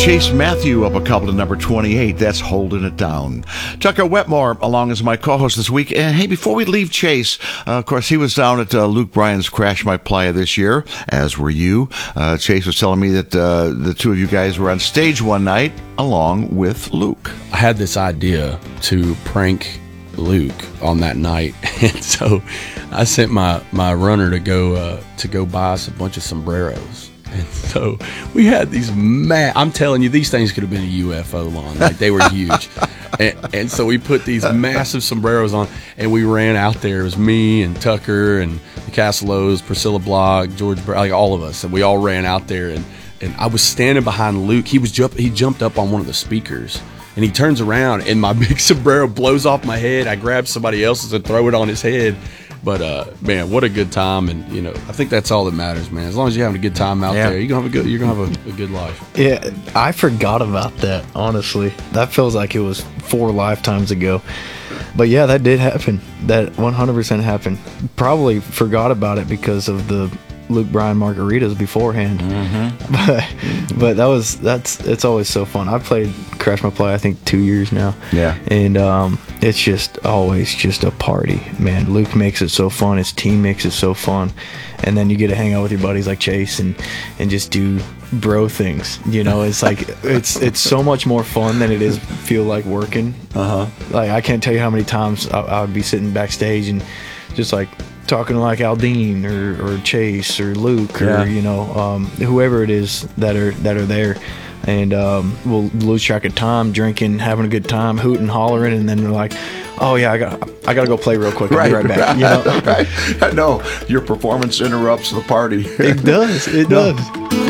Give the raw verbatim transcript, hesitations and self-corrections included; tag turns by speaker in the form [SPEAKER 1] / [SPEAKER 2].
[SPEAKER 1] Chase Matthew up a couple to number twenty-eight. That's Holding It Down. Tucker Wetmore along as my co-host this week. And hey, before we leave Chase, uh, of course, he was down at uh, Luke Bryan's Crash My Playa this year, as were you. Uh, Chase was telling me that uh, the two of you guys were on stage one night along with Luke.
[SPEAKER 2] I had this idea to prank Luke on that night, and so I sent my, my runner to go uh, to go buy us a bunch of sombreros. And so we had these ma- I'm telling you, these things could have been a U F O lawn. Like, they were huge. and, and so we put these massive sombreros on, and we ran out there. It was me and Tucker and the Castellos, Priscilla Block, George, like all of us, and we all ran out there. And, and I was standing behind Luke. He was jump- he jumped up on one of the speakers, and he turns around, and my big sombrero blows off my head. I grab somebody else's and throw it on his head. But, uh, man, what a good time. And, you know, I think that's all that matters, man. As long as you're having a good time out
[SPEAKER 3] yeah.
[SPEAKER 2] there, you're going to have a good, you're going to have a, a good life.
[SPEAKER 3] Yeah, I forgot about that, honestly. That feels like it was four lifetimes ago. But, yeah, that did happen. That one hundred percent happened. Probably forgot about it because of the Luke Bryan margaritas beforehand. Mm-hmm. But, but that was, that's, it's always so fun. I've played Crash My Play, I think, two years now.
[SPEAKER 1] Yeah.
[SPEAKER 3] And um, it's just always just a party, man. Luke makes it so fun. His team makes it so fun. And then you get to hang out with your buddies like Chase and, and just do bro things. You know, it's like, it's it's so much more fun than it is feel like working.
[SPEAKER 1] Uh-huh.
[SPEAKER 3] Like, I can't tell you how many times I, I would be sitting backstage and just like talking like Aldine or, or Chase or Luke or,
[SPEAKER 1] yeah.
[SPEAKER 3] you know, um, whoever it is that are that are there. And um, we'll lose track of time, drinking, having a good time, hooting, hollering, and then we're like, "Oh yeah, I got, I got to go play real quick. I'll
[SPEAKER 1] right,
[SPEAKER 3] be right back."
[SPEAKER 1] Right,
[SPEAKER 3] you know?
[SPEAKER 1] right. No, your performance interrupts the party.
[SPEAKER 3] It does. It
[SPEAKER 1] no.
[SPEAKER 3] does.